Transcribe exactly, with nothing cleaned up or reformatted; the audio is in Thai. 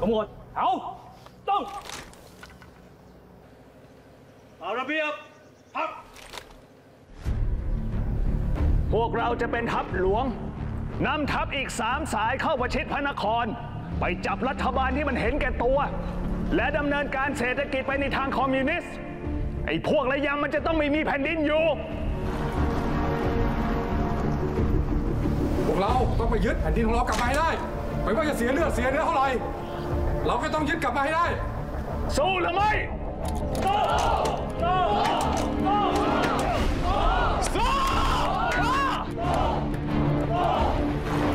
ขมวดเอาต้องเอาระเบียบทัพพวกเราจะเป็นทัพหลวงนำทัพอีกสามสายเข้าประชิดพระนครไปจับรัฐบาลที่มันเห็นแก่ตัวและดำเนินการเศรษฐกิจไปในทางคอมมิวนิสต์ไอ้พวกระยำมันจะต้องไม่มีแผ่นดินอยู่พวกเราต้องไปยึดแผ่นดินของเรากลับมาให้ได้ไม่ว่าจะเสียเลือดเสียเนื้อเท่าไหร่เราก็ต้องยึดกลับมาให้ได้สู้หรือไม่สู้